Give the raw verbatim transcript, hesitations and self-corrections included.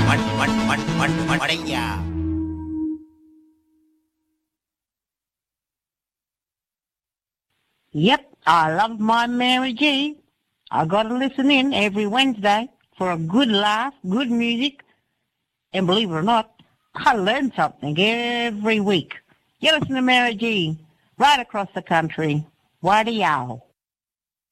Yep, I love my Mary G. I gotta listen in every Wednesday for a good laugh, good music, and believe it or not, I learn something every week. You listen to Mary G. right across the country. Why do y'all?